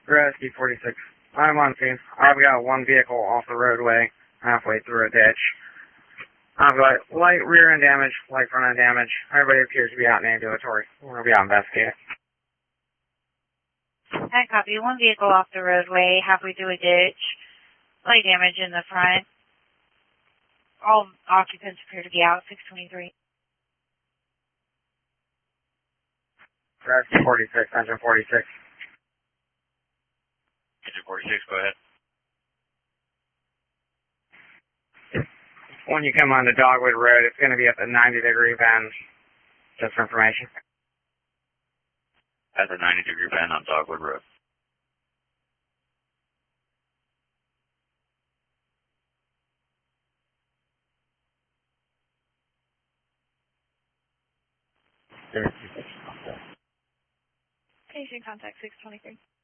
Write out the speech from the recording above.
Rescue 46. I'm on scene. I've got one vehicle off the roadway, halfway through a ditch. I've got light rear end damage, light front end damage. Everybody appears to be out in ambulatory. We're going to be out investigating. I copy. One vehicle off the roadway, halfway through a ditch. Light damage in the front. All occupants appear to be out. 623. Rescue 46, engine 46. Engine 46, go ahead. When you come onto Dogwood Road, it's going to be at the 90-degree bend. Just for information. At the 90-degree bend on Dogwood Road. Patient contact 623.